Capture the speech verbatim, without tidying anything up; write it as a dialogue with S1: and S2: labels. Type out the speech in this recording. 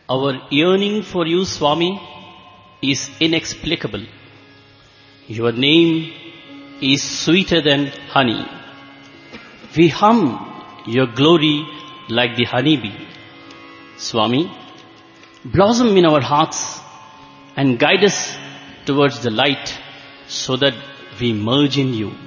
S1: Our yearning for you, Swami, is inexplicable. Your name is sweeter than honey. We hum your glory like the honeybee. Swami, blossom in our hearts and guide us towards the light so that we merge in you.